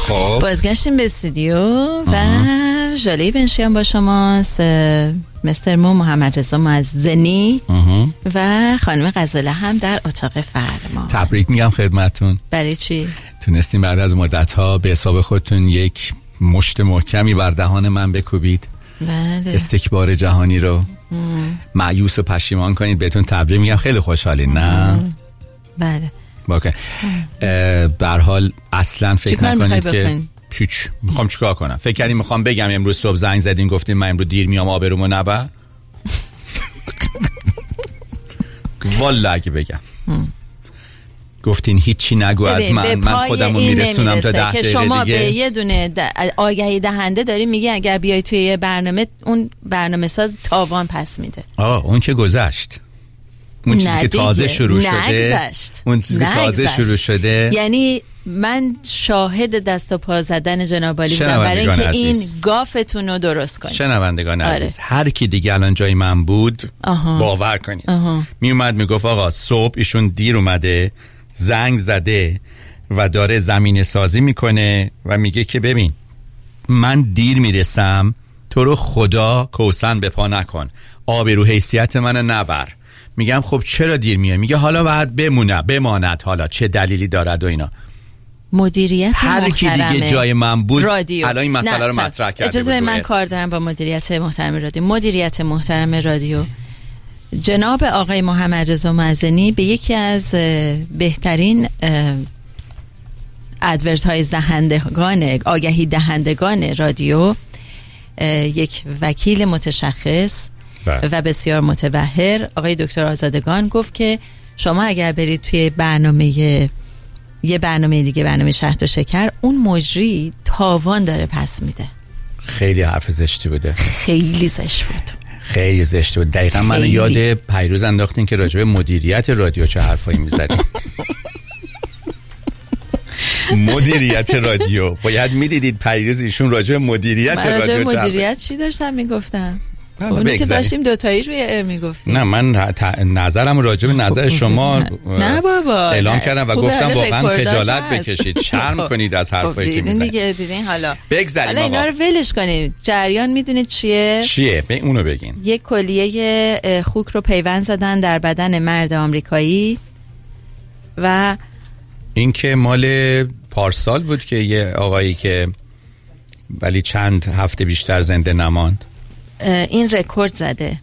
خب بازگشتیم به استودیو و ژاله بنشیان با شماست، مستر محمد رضا معزنی و خانم غزاله هم در اتاق فرمان. تبریک میگم خدمتون. برای چی؟ تونستیم بعد از مدت‌ها به حساب خودتون یک مشت محکمی بر دهان من بکوبید. بله. استکبار جهانی رو مایوس و پشیمان کنید. بهتون تبریک میگم، خیلی خوشحالین نه؟ بله. باکه. به هر حال اصلا فکر نکنید که هیچ میخوام چیکار کنم. فکر کردیم میخوام بگم امروز صبح زنگ زدین گفتین من امروز دیر میام آبرومو نبر. والا اگه بگم گفتین هیچی نگو از من خودمو میرسونم تا 10 دقیقه شما دیگه. به یه دونه آگهی دهنده داری میگی اگر بیای توی یه برنامه اون برنامه ساز تاوان پس میده. اون که گذشت. اون چیزی که تازه شروع شده. اون چیزی که تازه شروع شده. یعنی من شاهد دست و پا زدن جناب عالی بودم برای اینکه این گافتون رو درست کنید. شنوندگان عزیز، هر کی دیگه الان جای من بود باور کنید می اومد میگفت آقا صبح ایشون دیر اومده، زنگ زده و داره زمین سازی میکنه و میگه که ببین من دیر میرسم، تو رو خدا کوسن به پا نکن، آبرو حیثیت منو نبر. میگم خب چرا دیر میای؟ میگه حالا باید بماند، حالا چه دلیلی دارد و اینا. مدیریت هر کی دیگه جای من بود رادیو. الان این مسئله رو مطرح کرده. اجازه من کار دارم با مدیریت محترم رادیو. مدیریت محترم رادیو جناب آقای محمد رضا معزنی به یکی از بهترین ادورتایز دهندگان، آگهی دهندگان رادیو، یک وکیل متشخص و بسیار متبحر، آقای دکتر آزادگان گفت که شما اگر برید توی یه برنامه دیگه، برنامه شهد و شکر، اون مجری تاوان داره پس میده. خیلی حرف زشتی بوده. خیلی زشت بود. خیلی زشت بود. دقیقا منو یاد پیروز انداختین که راجع به مدیریت رادیو چه حرفایی میزدیم. مدیریت رادیو باید میدیدید پیروز ایشون راجع به مدیریت رادیو راجع به مدیریت چی داشتم میگفتم؟ اونی که داشتیم دوتایی روی میگفتیم. نه من نظرم راجع به نظر شما نه بابا اعلام کردم و گفتم واقعا خجالت بکشید، شرم کنید از حرفایی که میزنید. دیدین حالا بگذاریم حالا اینا رو ولش کنید. جریان میدونید چیه؟ به اونو بگین. یک کلیه خوک رو پیوند زدن در بدن مرد آمریکایی و این که مال پارسال بود که یه آقایی که ولی چند هفته بیشتر زنده نماند. این رکورد زده.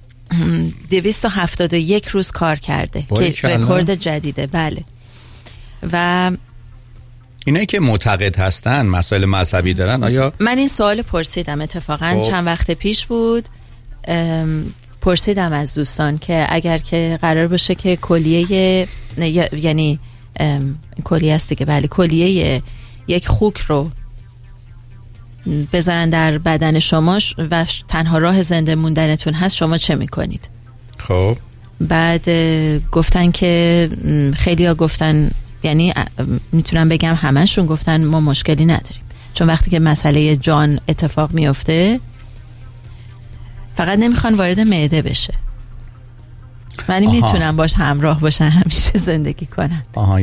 271 روز کار کرده که رکورد جدیده. بله. و اینایی که معتقد هستن مسائل مذهبی دارن، آیا من این سوال پرسیدم اتفاقا چند وقت پیش بود، پرسیدم از دوستان که اگر که قرار باشه که کلیه یعنی کلیه است دیگه، بله، کلیه یک خوک رو بذارن در بدن شما و تنها راه زنده موندنتون هست، شما چه میکنید؟ خب بعد گفتن که خیلیا گفتن، یعنی میتونم بگم همه‌شون گفتن ما مشکلی نداریم، چون وقتی که مسئله جان اتفاق میفته فقط نمیخوان وارد معده بشه، ولی میتونن باش همراه باشن، همیشه زندگی کنن.